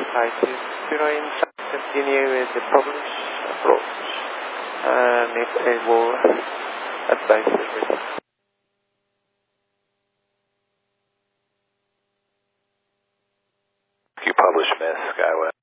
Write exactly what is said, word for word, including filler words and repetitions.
try to zero in, continue with the publish approach, and if able, advise the risk. You publish Miss Skyway.